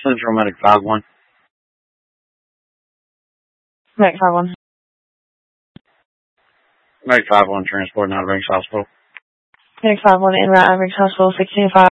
Central Medic 5-1. Medic 5-1. Medic 5-1 transporting out of Riggs Hospital. Medic 5-1 en route at Riggs Hospital 16-5.